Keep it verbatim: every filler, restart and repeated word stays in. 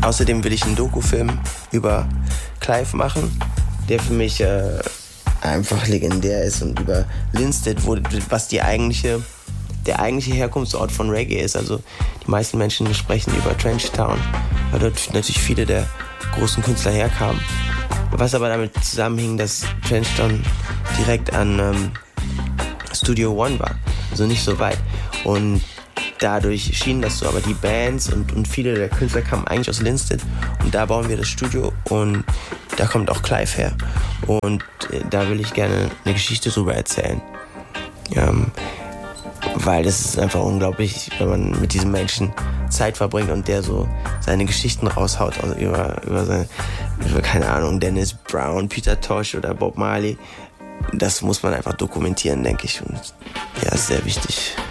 außerdem will ich einen Dokufilm über Clive machen, der für mich äh, einfach legendär ist, und über Linstead, wo, was die eigentliche, der eigentliche Herkunftsort von Reggae ist. Also die meisten Menschen sprechen über Trenchtown, weil dort natürlich viele der großen Künstler herkamen. Was aber damit zusammenhing, dass Trenchtown direkt an ähm, Studio One war, also nicht so weit. Und dadurch schien das so, aber die Bands und, und viele der Künstler kamen eigentlich aus Linstead, und da bauen wir das Studio und da kommt auch Clive her. Und äh, da will ich gerne eine Geschichte drüber erzählen. Ähm, weil das ist einfach unglaublich, wenn man mit diesem Menschen Zeit verbringt und der so seine Geschichten raushaut, also über, über seine, über, keine Ahnung, Dennis Brown, Peter Tosh oder Bob Marley. Das muss man einfach dokumentieren, denke ich. Und ja, ist sehr wichtig.